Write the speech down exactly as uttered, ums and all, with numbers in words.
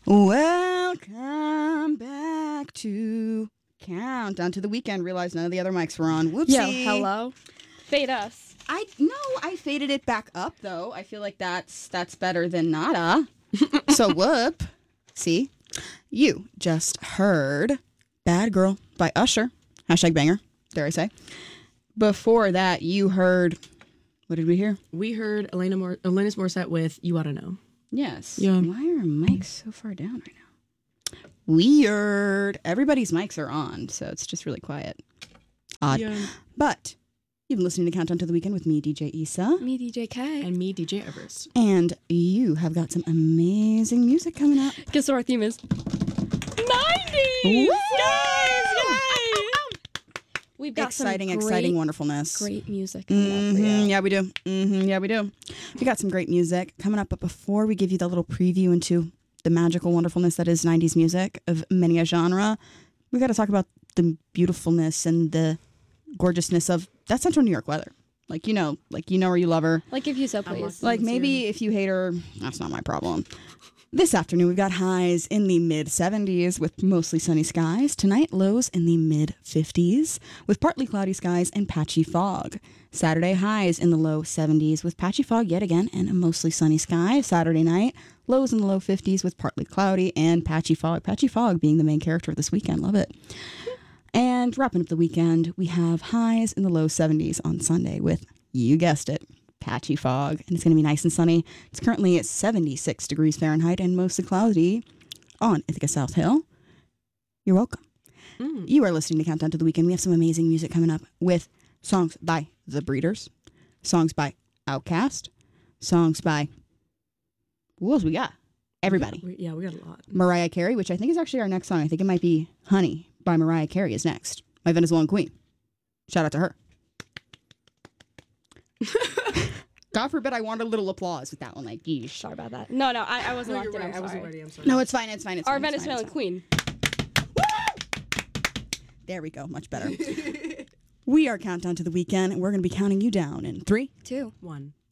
Welcome back to Countdown to the Weekend. Realized none of the other mics were on. Whoopsie. Yo, hello. Fade us. I no, I faded it back up though. I feel like that's that's better than nada. So whoop. See, you just heard "Bad Girl" by Usher. Hashtag banger. Dare I say? Before that, you heard. What did we hear? We heard Elena Mor- Alanis Morissette with "You Oughta Know." Yes. Yeah. Why are mics so far down right now? Weird. Everybody's mics are on, so it's just really quiet. Odd. Yeah. But you've been listening to Countdown to the Weekend with me, D J Issa. Me, D J K. And me, D J Everest. And you have got some amazing music coming up. Guess what our theme is? nineties! Woo! We've got exciting, some great, exciting wonderfulness. great music coming Mm-hmm, up for you. yeah, we do. Mm-hmm, yeah, we do. We got some great music coming up, but before we give you the little preview into the magical wonderfulness that is nineties music of many a genre, we got to talk about the beautifulness and the gorgeousness of that Central New York weather. Like, you know, like, you know her, you love her. Like, if you so I please. want Like, Let's maybe hear. if you hate her, that's not my problem. This afternoon, we've got highs in the mid seventies with mostly sunny skies. Tonight, lows in the mid fifties with partly cloudy skies and patchy fog. Saturday, highs in the low seventies with patchy fog yet again and a mostly sunny sky. Saturday night, lows in the low fifties with partly cloudy and patchy fog. Patchy fog being the main character of this weekend. Love it. And wrapping up the weekend, we have highs in the low seventies on Sunday with, you guessed it, patchy fog, and it's going to be nice and sunny. It's currently at seventy-six degrees Fahrenheit and mostly cloudy on Ithaca South Hill. You're welcome. Mm. You are listening to Countdown to the Weekend. We have some amazing music coming up with songs by The Breeders, songs by Outkast, songs by, who else we got? Everybody. We, yeah, we got a lot. Mariah Carey, which I think is actually our next song. I think it might be Honey by Mariah Carey is next. My Venezuelan queen. Shout out to her. God forbid I wanted a little applause with that one. Like, yeesh. Sorry about that. No, no, I, I wasn't No, locked you're in. right. I'm I sorry. wasn't ready. I'm sorry. No, it's fine. It's fine. It's Our fine, it's fine, Venezuelan it's fine. queen. There we go. Much better. We are Countdown to the Weekend, and we're going to be counting you down in three, Two. One.